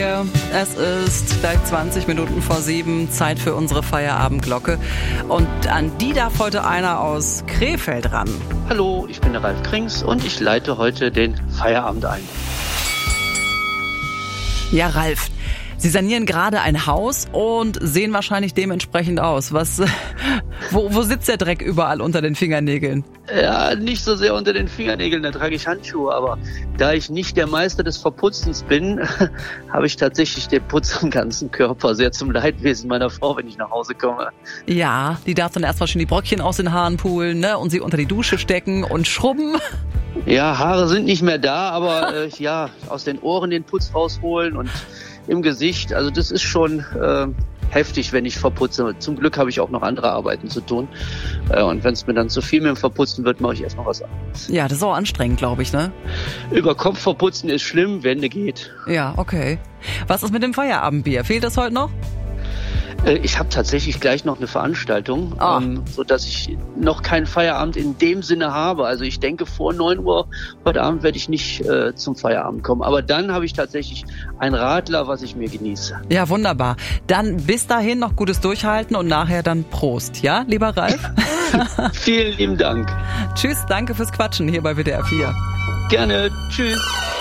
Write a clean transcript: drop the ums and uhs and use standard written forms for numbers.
Es ist gleich 20 Minuten vor 7, Zeit für unsere Feierabendglocke. Und an die darf heute einer aus Krefeld ran. Hallo, ich bin der Ralf Krings und ich leite heute den Feierabend ein. Ja, Ralf, Sie sanieren gerade ein Haus und sehen wahrscheinlich dementsprechend aus. Wo sitzt der Dreck überall unter den Fingernägeln? Ja, nicht so sehr unter den Fingernägeln, da trage ich Handschuhe, aber da ich nicht der Meister des Verputzens bin, habe ich tatsächlich den Putz am ganzen Körper, sehr zum Leidwesen meiner Frau, wenn ich nach Hause komme. Ja, die darf dann erstmal schön die Bröckchen aus den Haaren pulen, ne, und sie unter die Dusche stecken und schrubben. Ja, Haare sind nicht mehr da, aber aus den Ohren den Putz rausholen und im Gesicht, also das ist schon heftig, wenn ich verputze. Zum Glück habe ich auch noch andere Arbeiten zu tun. Und wenn es mir dann zu viel mit dem Verputzen wird, mache ich erstmal was anderes. Ja, das ist auch anstrengend, glaube ich, ne? Über Kopf verputzen ist schlimm, Wände geht. Ja, okay. Was ist mit dem Feierabendbier? Fehlt das heute noch? Ich habe tatsächlich gleich noch eine Veranstaltung, sodass ich noch keinen Feierabend in dem Sinne habe. Also ich denke, vor 9 Uhr heute Abend werde ich nicht zum Feierabend kommen. Aber dann habe ich tatsächlich ein Radler, was ich mir genieße. Ja, wunderbar. Dann bis dahin noch gutes Durchhalten und nachher dann Prost. Ja, lieber Ralf? Vielen lieben Dank. Tschüss, danke fürs Quatschen hier bei WDR 4. Gerne, tschüss.